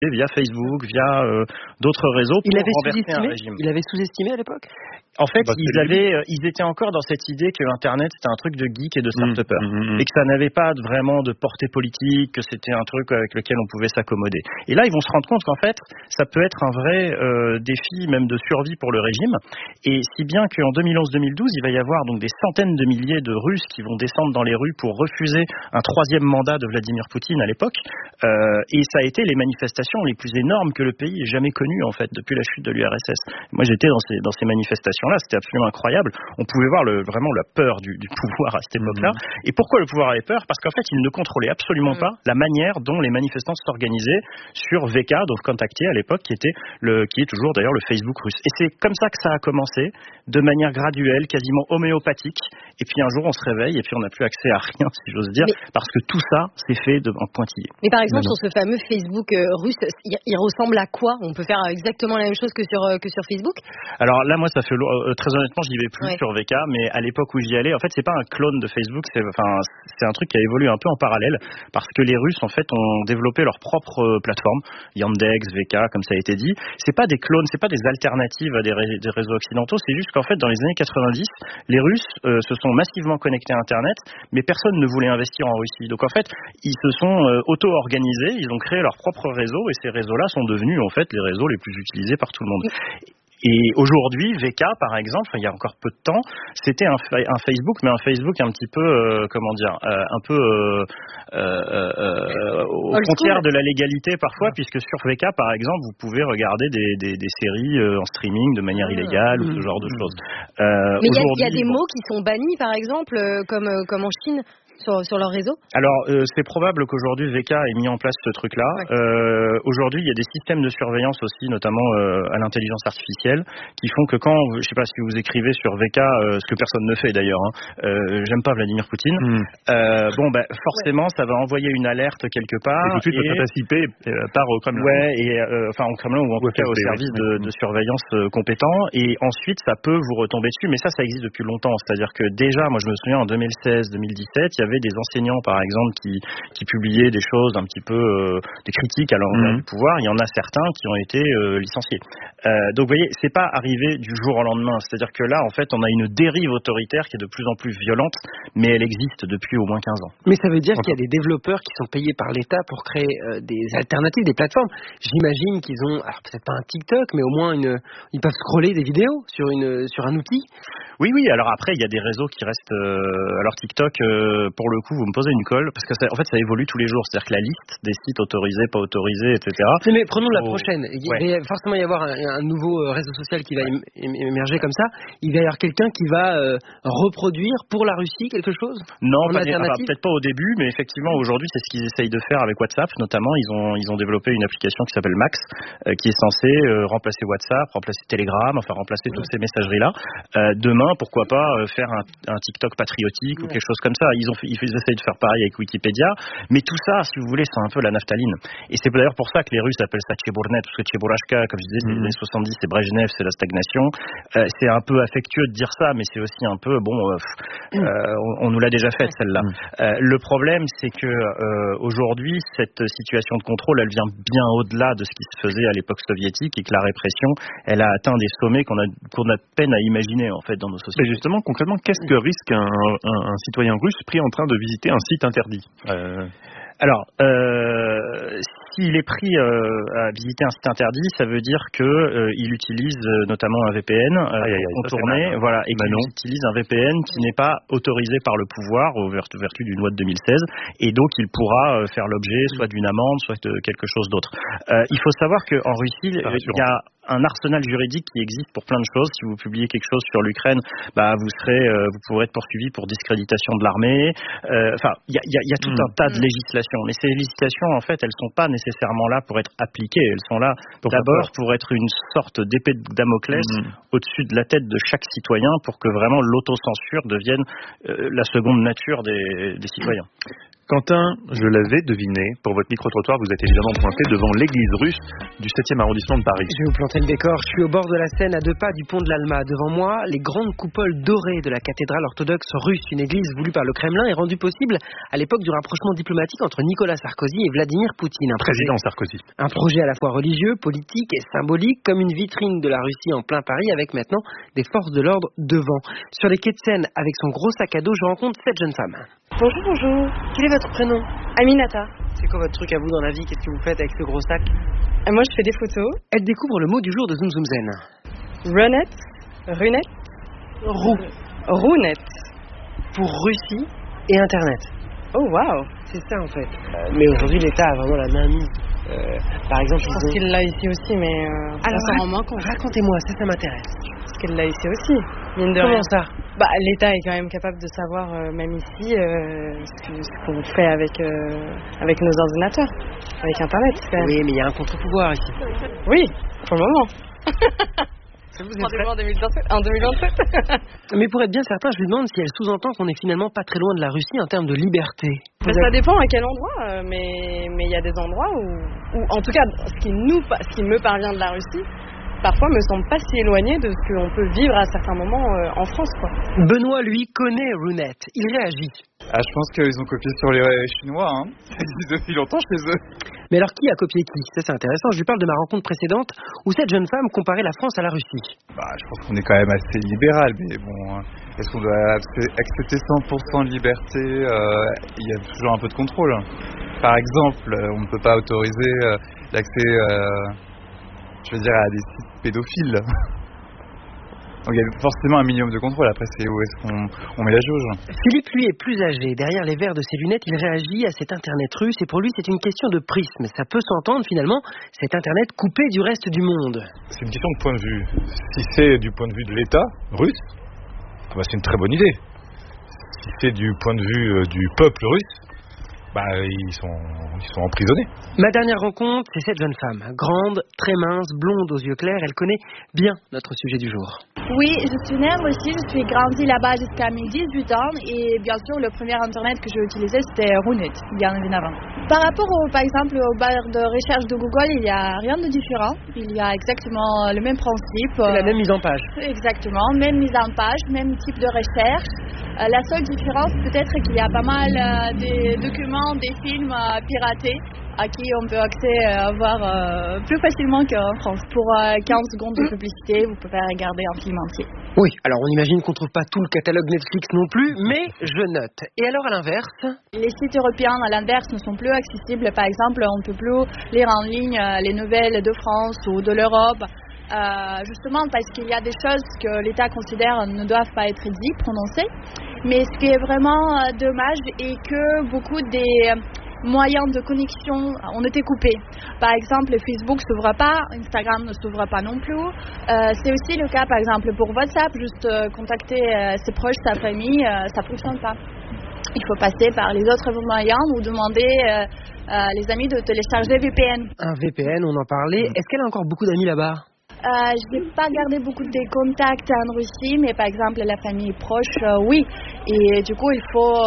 via Facebook, via d'autres réseaux pour renverser un régime. Il avait sous-estimé à l'époque ? En fait, ils étaient encore dans cette idée que Internet c'était un truc de geek et de start-upers et que ça n'avait pas vraiment de portée politique, que c'était un truc avec lequel on pouvait s'accommoder. Et là, ils vont se rendre compte qu'en fait, ça peut être un vrai défi même de survie pour le régime. Et si bien qu'en 2011-2012, il va y avoir donc des centaines de milliers de Russes qui vont descendre dans les rues pour refuser un troisième mandat de Vladimir Poutine à l'époque. Et ça a été les manifestations les plus énormes que le pays ait jamais connues en fait depuis la chute de l'URSS. Moi, j'étais dans ces manifestations-là, c'était absolument incroyable. On pouvait voir vraiment la peur du pouvoir à cette époque-là. Et pourquoi le pouvoir avait peur ? Parce qu'en fait, il ne contrôlait absolument pas la manière dont les manifestants s'organisaient sur VK, donc Contacté à l'époque, qui est toujours d'ailleurs le Facebook russe. Et c'est comme ça que ça a commencé, de manière graduelle, quasiment homéopathique. Et puis un jour, on se réveille et puis on n'a plus accès à rien, si j'ose dire, parce que tout ça, c'est fait en pointillé. Mais par exemple, sur ce fameux Facebook russe, il ressemble à quoi ? On peut faire exactement la même chose que sur Facebook ? Alors là, moi, ça fait très honnêtement, j'y vais plus sur VK, mais à l'époque où j'y allais, en fait, c'est pas un clone de Facebook, c'est un truc qui a évolué un peu en parallèle, parce que les Russes, en fait, ont développé leur propre plateforme, Yandex, VK, comme ça a été dit. C'est pas des clones, c'est pas des alternatives à des réseaux occidentaux, c'est juste qu'en fait, dans les années 90, les Russes se sont massivement connectés à Internet, mais personne ne voulait investir en Russie. Donc en fait, ils se sont auto-organisés, ils ont créé leur propre réseau, et ces réseaux-là sont devenus, en fait, les réseaux les plus utilisés par tout le monde. Et aujourd'hui, VK, par exemple, il y a encore peu de temps, c'était un Facebook, mais un Facebook un petit peu, aux frontières de la légalité parfois, puisque sur VK, par exemple, vous pouvez regarder des séries en streaming de manière illégale ou ce genre de choses. Mais il y a des mots qui sont bannis, par exemple, comme en Chine. Sur leur réseau ? Alors, c'est probable qu'aujourd'hui VK ait mis en place ce truc-là. Aujourd'hui, il y a des systèmes de surveillance aussi, notamment à l'intelligence artificielle, qui font que quand, je sais pas si vous écrivez sur VK, ce que personne ne fait d'ailleurs, j'aime pas Vladimir Poutine, forcément, ça va envoyer une alerte quelque part. Et tout de suite, votre adresse IP part au Kremlin. Au Kremlin ou en tout cas au service de surveillance compétent. Et ensuite, ça peut vous retomber dessus. Mais ça existe depuis longtemps. C'est-à-dire que déjà, moi, je me souviens en 2016-2017, il y avait des enseignants, par exemple, qui publiaient des choses un petit peu des critiques à l'envers du pouvoir. Il y en a certains qui ont été licenciés. Donc, vous voyez, c'est pas arrivé du jour au lendemain. C'est-à-dire que là, en fait, on a une dérive autoritaire qui est de plus en plus violente, mais elle existe depuis au moins 15 ans. Mais ça veut dire qu'il y a des développeurs qui sont payés par l'État pour créer des alternatives, des plateformes. J'imagine qu'ils ont, alors peut-être pas un TikTok, mais au moins ils peuvent scroller des vidéos sur un outil. Oui. Alors après, il y a des réseaux qui restent. Alors TikTok, pour le coup, vous me posez une colle parce que en fait, ça évolue tous les jours. C'est-à-dire que la liste des sites autorisés, pas autorisés, etc. Mais prenons la prochaine. Il va forcément y avoir un nouveau réseau social qui va émerger comme ça. Il va y avoir quelqu'un qui va reproduire pour la Russie quelque chose ? Non, peut-être pas au début, mais effectivement, aujourd'hui, c'est ce qu'ils essayent de faire avec WhatsApp. Notamment, ils ont développé une application qui s'appelle Max, qui est censée remplacer WhatsApp, remplacer Telegram, enfin remplacer toutes ces messageries-là. Demain, pourquoi pas faire un TikTok patriotique ou quelque chose comme ça. Ils essayent de faire pareil avec Wikipédia, mais tout ça, si vous voulez, c'est un peu la naphtaline. Et c'est d'ailleurs pour ça que les Russes appellent ça Tcheburnet, parce que Tcheburashka, comme je disais, c'est les années 70, c'est Brejnev, c'est la stagnation. C'est un peu affectueux de dire ça, mais c'est aussi un peu, on nous l'a déjà faite celle-là. Le problème, c'est que aujourd'hui, cette situation de contrôle, elle vient bien au-delà de ce qui se faisait à l'époque soviétique et que la répression, elle a atteint des sommets qu'on a peine à imaginer en fait dans nos sociétés. Mais justement, concrètement, qu'est-ce que risque un citoyen russe pris en train de visiter un site interdit ? Alors, s'il est pris à visiter un site interdit, ça veut dire il utilise notamment un VPN contourné, voilà, et qu'il utilise un VPN qui n'est pas autorisé par le pouvoir au vertu d'une loi de 2016, et donc il pourra faire l'objet soit d'une amende, soit de quelque chose d'autre. Il faut savoir qu'en Russie, il y a un arsenal juridique qui existe pour plein de choses. Si vous publiez quelque chose sur l'Ukraine, vous pourrez être poursuivi pour discréditation de l'armée. Il y a tout un tas de législations. Mais ces législations, en fait, elles sont pas nécessairement là pour être appliquées. Elles sont là d'abord pour être une sorte d'épée de Damoclès au-dessus de la tête de chaque citoyen pour que vraiment l'autocensure devienne la seconde nature des citoyens. Quentin, je l'avais deviné, pour votre micro-trottoir, vous êtes évidemment pointé devant l'église russe du 7e arrondissement de Paris. Je vais vous planter le décor. Je suis au bord de la Seine, à 2 pas du pont de l'Alma. Devant moi, les grandes coupoles dorées de la cathédrale orthodoxe russe. Une église voulue par le Kremlin et rendue possible à l'époque du rapprochement diplomatique entre Nicolas Sarkozy et Vladimir Poutine. Président Sarkozy. Un projet à la fois religieux, politique et symbolique, comme une vitrine de la Russie en plein Paris, avec maintenant des forces de l'ordre devant. Sur les quais de Seine, avec son gros sac à dos, je rencontre cette jeune femme. Bonjour, bonjour. Quel est votre prénom? Aminata. C'est quoi votre truc à vous dans la vie? Qu'est-ce que vous faites avec ce gros sac? Moi, je fais des photos. Elle découvre le mot du jour de Zoom Zoom Zen. Runette. Rounette. Pour Russie et Internet. Oh, waouh. C'est ça en fait. Mais aujourd'hui, l'État a vraiment la main mise. Par exemple, je pense qu'il l'a ici aussi, mais alors, on s'en rend moins compte. Racontez-moi, ça m'intéresse. Parce qu'elle l'a ici aussi, mine de rien. Comment ça? L'État est quand même capable de savoir, même ici, ce qu'on fait avec nos ordinateurs, avec Internet. Oui, mais il y a un contre-pouvoir ici. Oui, pour le moment. Ça vous en 2027. Mais pour être bien certain, je lui demande si elle sous-entend qu'on est finalement pas très loin de la Russie en termes de liberté. Ça dépend à quel endroit, mais il y a des endroits où en tout cas, ce qui me parvient de la Russie, parfois me semble pas si éloigné de ce qu'on peut vivre à certains moments en France, quoi. Benoît, lui, connaît Runette. Il réagit. Je pense qu'ils ont copié sur les Chinois, hein. Ça existe depuis longtemps chez eux. Mais alors, qui a copié qui? Ça, c'est intéressant. Je lui parle de ma rencontre précédente où cette jeune femme comparait la France à la Russie. Je pense qu'on est quand même assez libéral, mais bon, est-ce qu'on doit accepter 100% de liberté? Il y a toujours un peu de contrôle. Par exemple, on ne peut pas autoriser l'accès, à des sites pédophiles. Donc il y a forcément un minimum de contrôle. Après, c'est où est-ce qu'on met la jauge. Philippe, lui, est plus âgé. Derrière les verres de ses lunettes, il réagit à cet Internet russe. Et pour lui, c'est une question de prisme. Ça peut s'entendre, finalement, cet Internet coupé du reste du monde. C'est une question de point de vue. Si c'est du point de vue de l'État russe, c'est une très bonne idée. Si c'est du point de vue du peuple russe, ils sont emprisonnés. Ma dernière rencontre, c'est cette jeune femme. Grande, très mince, blonde aux yeux clairs. Elle connaît bien notre sujet du jour. Oui, je suis née aussi, je suis grandie là-bas jusqu'à mes 18 ans et bien sûr le premier internet que j'ai utilisé c'était Runet, bien évidemment. Par rapport par exemple au barre de recherche de Google, il n'y a rien de différent, il y a exactement le même principe. C'est la même mise en page. Exactement, même mise en page, même type de recherche. La seule différence peut-être qu'il y a pas mal des documents, des films piratés à qui on peut avoir plus facilement qu'en France. Pour 15 secondes de publicité, vous pouvez regarder un film entier. Oui, alors on imagine qu'on ne trouve pas tout le catalogue Netflix non plus, mais je note. Et alors à l'inverse? Les sites européens à l'inverse ne sont plus accessibles. Par exemple, on ne peut plus lire en ligne les nouvelles de France ou de l'Europe. Justement parce qu'il y a des choses que l'État considère ne doivent pas être dites, prononcées. Mais ce qui est vraiment dommage est que beaucoup des moyens de connexion ont été coupés. Par exemple, Facebook ne s'ouvre pas, Instagram ne s'ouvre pas non plus. C'est aussi le cas, par exemple, pour WhatsApp, juste contacter ses proches, sa famille, ça ne fonctionne pas. Il faut passer par les autres moyens ou demander les amis de télécharger VPN. Un VPN, on en parlait. Est-ce qu'elle a encore beaucoup d'amis là-bas? Je n'ai pas gardé beaucoup de contacts en Russie, mais par exemple la famille proche, oui. Et du coup, il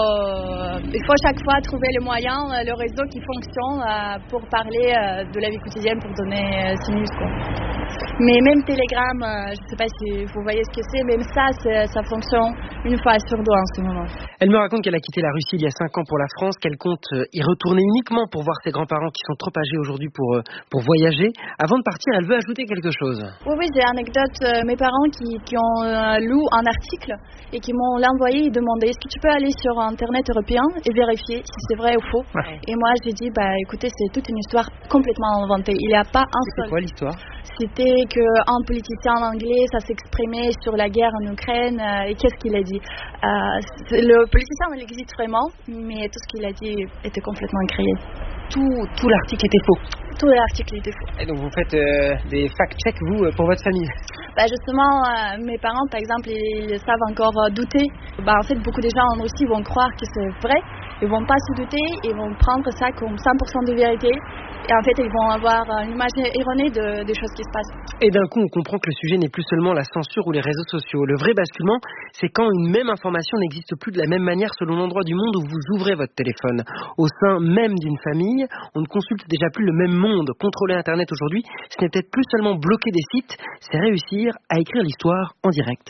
faut chaque fois trouver le moyen, le réseau qui fonctionne pour parler de la vie quotidienne, pour donner ses news, quoi. Mais même Telegram, je ne sais pas si vous voyez ce que c'est, même ça fonctionne une fois sur deux en ce moment. Elle me raconte qu'elle a quitté la Russie il y a 5 ans pour la France, qu'elle compte y retourner uniquement pour voir ses grands-parents qui sont trop âgés aujourd'hui pour voyager. Avant de partir, elle veut ajouter quelque chose. Oui, j'ai une anecdote. Mes parents qui ont lu un article et qui m'ont l'envoyé et demandé est-ce que tu peux aller sur Internet européen et vérifier si c'est vrai ou faux. Ouais. Et moi, j'ai dit, écoutez, c'est toute une histoire complètement inventée. Il n'y a pas un seul... C'est quoi l'histoire? C'était qu'un politicien anglais, ça s'exprimait sur la guerre en Ukraine. Et qu'est-ce qu'il a dit? Le politicien, il existe vraiment, mais tout ce qu'il a dit était complètement créé. Tout l'article était faux. Tout l'article était faux. Et donc vous faites des fact-checks, vous, pour votre famille? Justement, mes parents, par exemple, ils savent encore douter. En fait, beaucoup de gens en Russie vont croire que c'est vrai, ils vont pas se douter, ils vont prendre ça comme 100% de vérité. Et en fait, ils vont avoir une image erronée des choses qui se passent. Et d'un coup, on comprend que le sujet n'est plus seulement la censure ou les réseaux sociaux. Le vrai basculement, c'est quand une même information n'existe plus de la même manière selon l'endroit du monde où vous ouvrez votre téléphone. Au sein même d'une famille, on ne consulte déjà plus le même monde. Contrôler Internet aujourd'hui, ce n'est peut-être plus seulement bloquer des sites, c'est réussir à écrire l'histoire en direct.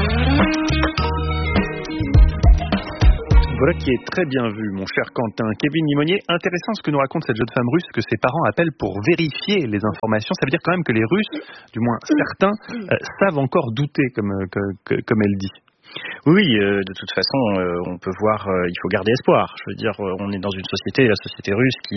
Voilà qui est très bien vu, mon cher Quentin. Kevin Limonier, intéressant ce que nous raconte cette jeune femme russe, que ses parents appellent pour vérifier les informations. Ça veut dire quand même que les Russes, du moins certains, savent encore douter, comme elle dit. Oui, de toute façon, on peut voir, il faut garder espoir. Je veux dire, on est dans une société, la société russe, qui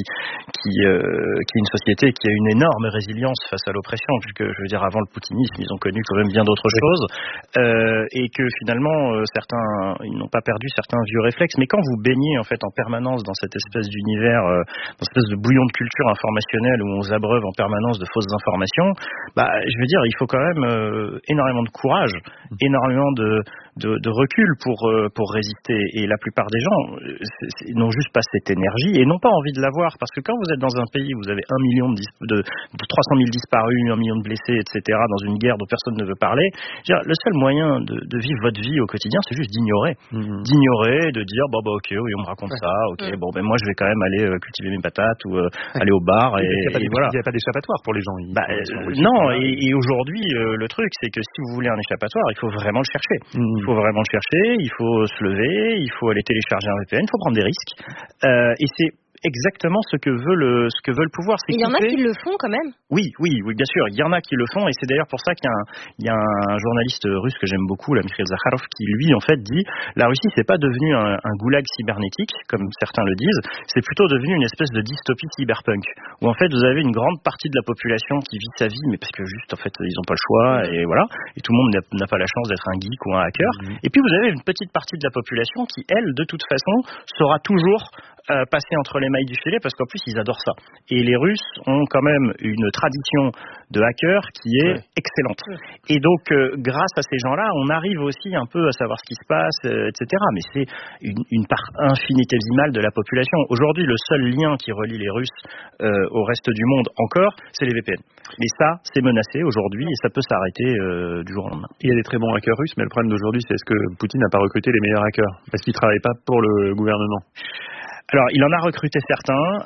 est une société qui a une énorme résilience face à l'oppression, puisque, je veux dire, avant le poutinisme, ils ont connu quand même bien d'autres choses, et que finalement, certains, ils n'ont pas perdu certains vieux réflexes. Mais quand vous baignez en fait en permanence dans cette espèce d'univers, dans cette espèce de bouillon de culture informationnelle où on vous abreuve en permanence de fausses informations, je veux dire, il faut quand même énormément de courage, énormément de recul pour résister, et la plupart des gens n'ont juste pas cette énergie et n'ont pas envie de l'avoir, parce que quand vous êtes dans un pays où vous avez 1 million de 300 000 disparus, 1 million de blessés, etc., dans une guerre dont personne ne veut parler, le seul moyen de vivre votre vie au quotidien, c'est juste d'ignorer, de dire ok, oui, on me raconte ça, moi je vais quand même aller cultiver mes patates ou aller au bar, et voilà. Il n'y a pas d'échappatoire pour les gens. Non, et aujourd'hui le truc, c'est que si vous voulez un échappatoire, il faut vraiment le chercher. Il faut vraiment le chercher, il faut se lever, il faut aller télécharger un VPN, il faut prendre des risques. Et c'est exactement ce que veut le pouvoir. Il y en a qui le font quand même. Oui, bien sûr, il y en a qui le font, et c'est d'ailleurs pour ça qu'il y a un journaliste russe que j'aime beaucoup, Mikhail Zakharov, qui lui en fait dit la Russie c'est pas devenu un goulag cybernétique comme certains le disent, c'est plutôt devenu une espèce de dystopie cyberpunk où en fait vous avez une grande partie de la population qui vit sa vie, mais parce que juste en fait ils ont pas le choix, et voilà, et tout le monde n'a pas la chance d'être un geek ou un hacker. Et puis vous avez une petite partie de la population qui elle de toute façon sera toujours passer entre les mailles du filet, parce qu'en plus ils adorent ça. Et les Russes ont quand même une tradition de hackers qui est excellente. Et donc grâce à ces gens-là, on arrive aussi un peu à savoir ce qui se passe, etc. Mais c'est une part infinitésimale de la population. Aujourd'hui, le seul lien qui relie les Russes au reste du monde encore, c'est les VPN. Mais ça, c'est menacé aujourd'hui, et ça peut s'arrêter du jour au lendemain. Il y a des très bons hackers russes, mais le problème d'aujourd'hui, c'est est-ce que Poutine n'a pas recruté les meilleurs hackers parce qu'ils ne travaillent pas pour le gouvernement? Alors, il en a recruté certains.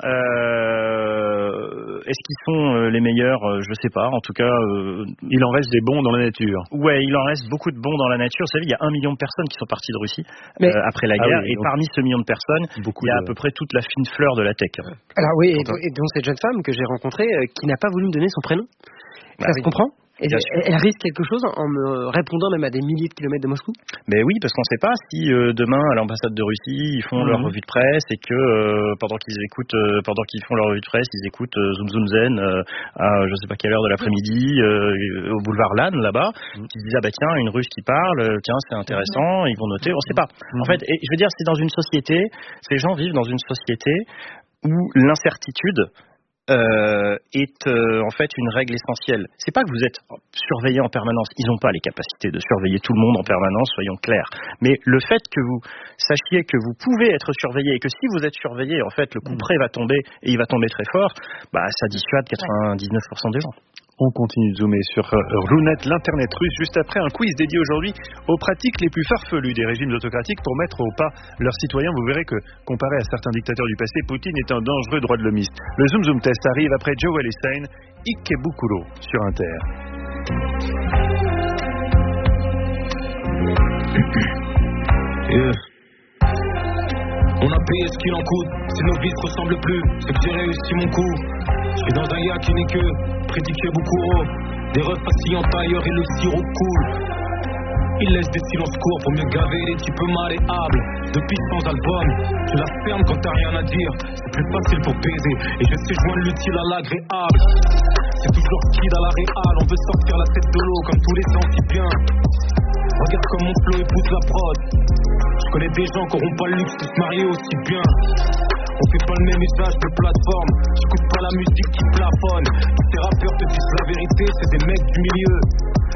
Est-ce qu'ils sont les meilleurs? Je sais pas. En tout cas, il en reste des bons dans la nature. Ouais, il en reste beaucoup de bons dans la nature. Vous savez, il y a 1 million de personnes qui sont parties de Russie après la guerre, et parmi ce million de personnes, il y a à peu près toute la fine fleur de la tech. Alors oui, et donc cette jeune femme que j'ai rencontrée, qui n'a pas voulu me donner son prénom. Ça se comprend? Elle risque quelque chose en me répondant même à des milliers de kilomètres de Moscou? Mais oui, parce qu'on ne sait pas si demain à l'ambassade de Russie ils font leur revue de presse, et que pendant qu'ils font leur revue de presse, ils écoutent Zoom Zoom Zen à je sais pas quelle heure de l'après-midi au boulevard Lannes là-bas, qui se disent tiens, une Russe qui parle, tiens c'est intéressant, ils vont noter, on ne sait pas. En fait, et je veux dire, c'est dans une société, ces gens vivent dans une société où l'incertitude est en fait une règle essentielle. C'est pas que vous êtes surveillé en permanence, ils n'ont pas les capacités de surveiller tout le monde en permanence, soyons clairs. Mais le fait que vous sachiez que vous pouvez être surveillé, et que si vous êtes surveillé, en fait, le coup près va tomber, et il va tomber très fort, ça dissuade 99% des gens. On continue de zoomer sur Runet, l'internet russe, juste après un quiz dédié aujourd'hui aux pratiques les plus farfelues des régimes autocratiques pour mettre au pas leurs citoyens. Vous verrez que, comparé à certains dictateurs du passé, Poutine est un dangereux droit de l'homiste. Le Zoom Zoom Test arrive après Joel Hussein, Ikebukuro sur Inter. On a payé ce qu'il en coûte, si nos vies ne ressemblent plus, c'est que j'ai réussi mon coup. Je suis dans un yak qui n'est que prédiqué beaucoup haut. Des refs assis en tailleur et le sirop coule. Il laisse des silences courts pour mieux gaver les types malléables. Depuis 100 albums, tu la fermes quand t'as rien à dire. C'est plus facile pour baiser, et je sais joindre l'utile à l'agréable. C'est toujours skid à la réal, on veut sortir la tête de l'eau comme tous les amphibiens. Regarde comme mon flow épouse la prod. Je connais des gens qui n'auront pas le luxe de se marier aussi bien. On fait pas le même usage de plateforme. J'écoute pas la musique qui plafonne. Tous ces rappeurs te disent la vérité, c'est des mecs du milieu.